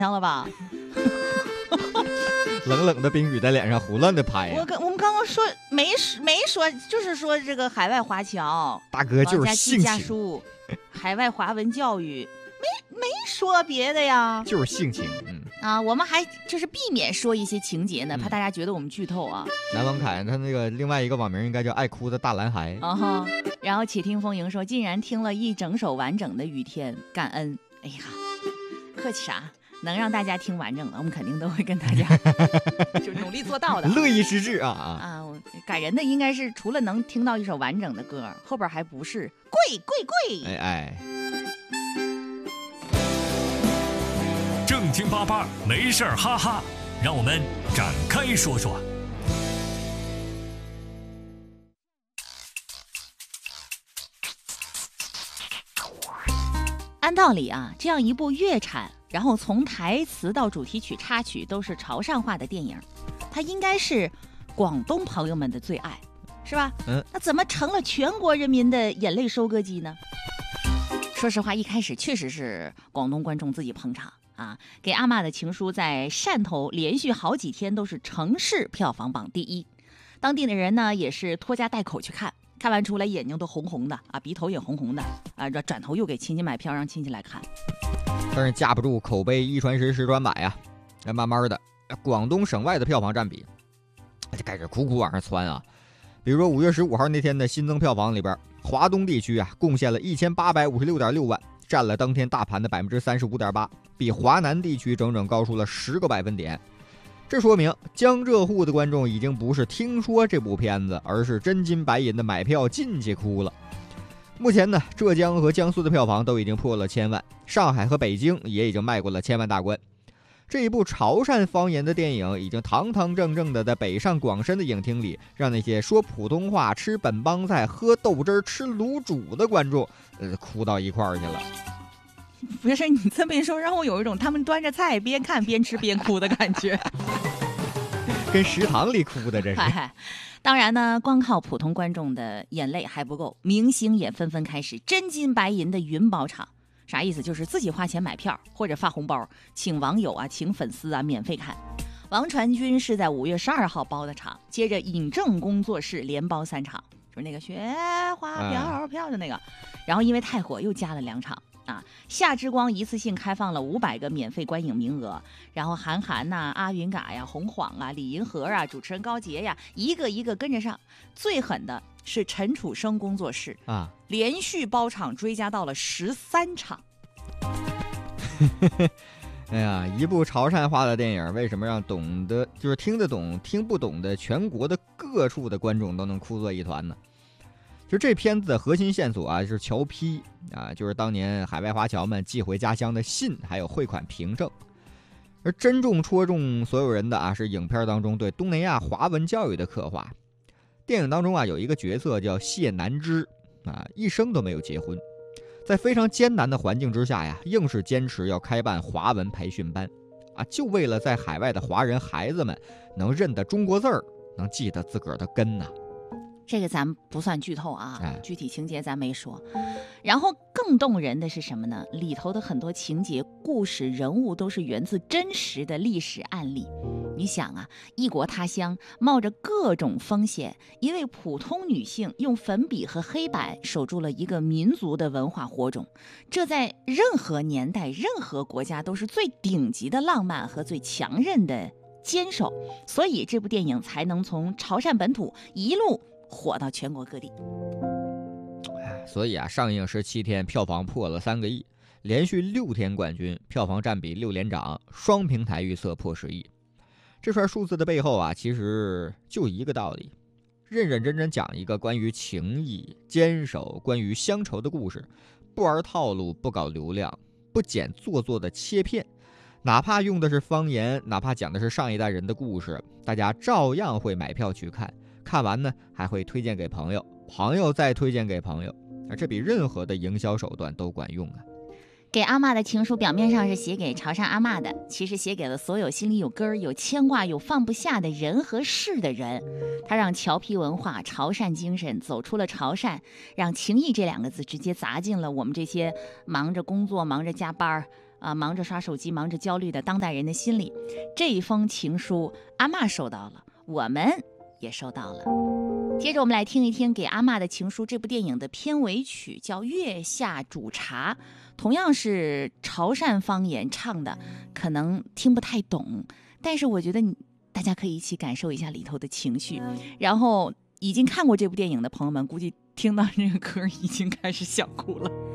上了吧？ 冷冷的冰雨在脸上胡乱的拍呀。 我们刚刚说没说，就是说这个海外华侨， 大哥就是性家书，海外华文教育，没说别的呀， 就是性情。 我们还就是避免说一些情节呢，怕大家觉得我们剧透啊。 南王凯他那个另外一个网名应该叫爱哭的大男孩。 然后且听风吟说，竟然听了一整首完整的雨天，感恩。哎呀，客气啥？能让大家听完整的，我们肯定都会跟大家就努力做到的， 乐意之至啊！ 感人的应该是除了能听到一首完整的歌，后边还不是贵。 正经八八没事儿哈哈，让我们展开说说。 按道理啊，这样一部粤产，然后从台词到主题曲、插曲都是潮汕话的电影，它应该是广东朋友们的最爱，是吧？那怎么成了全国人民的眼泪收割机呢？说实话，一开始确实是广东观众自己捧场啊，给阿嬷的情书在汕头连续好几天都是城市票房榜第一，当地的人呢也是拖家带口去看。看完出来眼睛都红红的啊，鼻头也红红的啊，转头又给亲戚买票让亲戚来看。 但是架不住口碑一传十十传百呀，慢慢的广东省外的票房占比就开始苦苦往上窜啊。比如说5月15号那天的新增票房里边，华东地区贡献了1856.6万，占了当天大盘的35.8%，比华南地区整整高出了10个百分点。这说明江浙沪的观众已经不是听说这部片子，而是真金白银的买票进去哭了。目前呢，浙江和江苏的票房都已经破了1000万，上海和北京也已经迈过了1000万大关。这一部潮汕方言的电影已经堂堂正正的在北上广深的影厅里，让那些说普通话、吃本帮菜、喝豆汁、吃卤煮的观众哭到一块儿去了。 不是，你这么一说，让我有一种他们端着菜边看边吃边哭的感觉， 跟食堂里哭的这是。 当然呢，光靠普通观众的眼泪还不够，明星也纷纷开始真金白银的云包场。啥意思？就是自己花钱买票或者发红包，请网友请粉丝免费看。王传君是在5月12号包的场，接着尹正工作室连包3场，就是那个雪花飘飘的那个，然后因为太火又加了2场。夏之光一次性开放了500个免费观影名额，然后韩寒阿云嘎洪晃李银河主持人高洁一个一个跟着上。最狠的是陈楚生工作室连续包场追加到了13场。 哎呀，一部潮汕话的电影，为什么让懂得就是听得懂听不懂的全国的各处的观众都能哭作一团呢？就这片子的核心线索是侨批就是当年海外华侨们寄回家乡的信，还有汇款凭证。而真正戳中所有人的是影片当中对东南亚华文教育的刻画。电影当中有一个角色叫谢南之一生都没有结婚，在非常艰难的环境之下硬是坚持要开办华文培训班就为了在海外的华人孩子们能认得中国字儿，能记得自个儿的根呐。 这个咱不算剧透具体情节咱没说。然后更动人的是什么呢？里头的很多情节、故事、人物都是源自真实的历史案例。你想异国他乡，冒着各种风险，一位普通女性用粉笔和黑板守住了一个民族的文化火种，这在任何年代、任何国家都是最顶级的浪漫和最强韧的坚守。所以这部电影才能从潮汕本土一路火到全国各地。 所以上映17天票房破了3个亿，连续6天冠军，票房占比6连涨，双平台预测破10亿。这串数字的背后其实就一个道理：认认真真讲一个关于情谊、坚守、关于乡愁的故事，不玩套路，不搞流量，不剪做作的切片，哪怕用的是方言，哪怕讲的是上一代人的故事，大家照样会买票去看。看完呢，还会推荐给朋友，朋友再推荐给朋友，这比任何的营销手段都管用给阿嬷的情书表面上是写给潮汕阿嬷的，其实写给了所有心里有根儿、有牵挂、有放不下的人和事的人。他让侨批文化、潮汕精神走出了潮汕，让情谊这2个字直接砸进了我们这些忙着工作、忙着加班、 忙着刷手机、忙着焦虑的当代人的心理。这一封情书，阿嬷收到了，我们也收到了。接着我们来听一听《给阿嬷的情书》这部电影的片尾曲，叫《月下煮茶》，同样是潮汕方言唱的，可能听不太懂，但是我觉得大家可以一起感受一下里头的情绪。然后已经看过这部电影的朋友们，估计听到这个歌已经开始想哭了。